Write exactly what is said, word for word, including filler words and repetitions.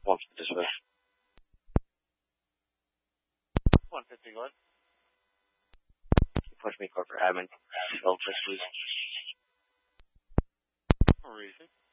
One for this way. one fifty-one. Push me corporate admin. Twelve, please. For reason.